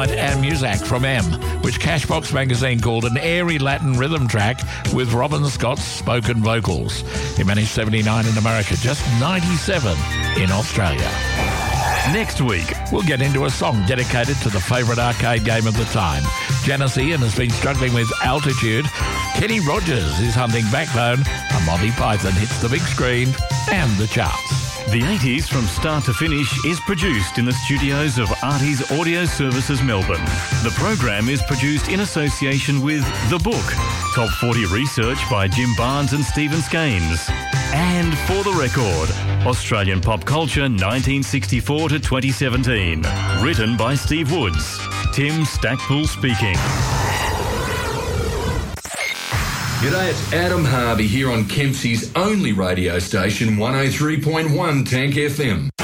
Moonlight and Muzak from M, which Cashbox magazine called an airy Latin rhythm track with Robin Scott's spoken vocals. It managed 79 in America, just 97 in Australia. Next week, we'll get into a song dedicated to the favourite arcade game of the time. Janice Ian has been struggling with Altitude. Kenny Rogers is hunting Backbone. And Monty Python hits the big screen and the charts. The 80s from start to finish is produced in the studios of Artie's Audio Services Melbourne. The program is produced in association with The Book, Top 40 research by Jim Barnes and Stephen Skanes. And For the Record, Australian pop culture 1964 to 2017. Written by Steve Woods. Tim Stackpool speaking. G'day, it's Adam Harvey here on Kempsey's only radio station, 103.1 Tank FM.